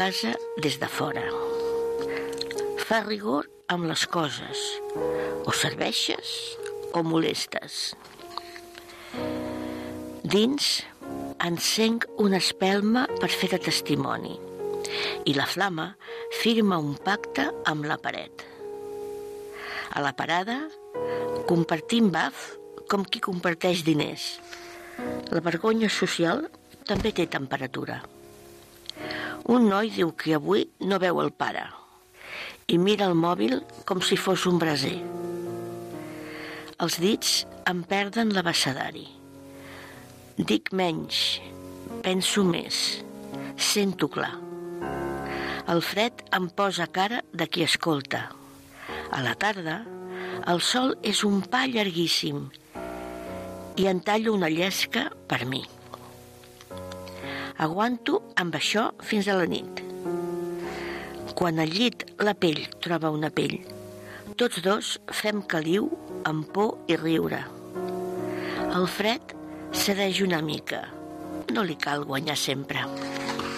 casa des de fora. Fa rigor amb les coses, o serveixes o molestes. Dins encenc una espelma per fer de testimoni i la flama firma un pacte amb la paret. A la parada compartim baf com qui comparteix diners. La vergonya social també té temperatura. Un noi diu que avui no veu el pare i mira el mòbil com si fos un braser. Els dits em perden l'abecedari. Dic menys, penso més, sento clar. El fred em posa cara de qui escolta. A la tarda, el sol és un pa llarguíssim i en tallo una llesca per mi. Aguanto amb això fins a la nit. Quan al llit la pell troba una pell, tots dos fem caliu amb por i riure. El fred cedeix una mica, no li cal guanyar sempre.